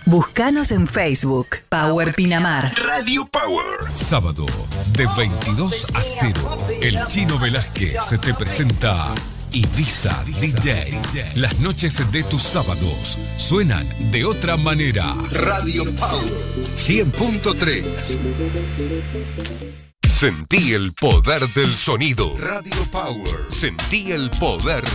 Búscanos en Facebook, Power Pinamar. Radio Power. Sábado, de 22 a 0. El Chino Velázquez se te presenta Ibiza DJ. Las noches de tus sábados suenan de otra manera. Radio Power 100.3. Sentí el poder del sonido. Radio Power. Sentí el poder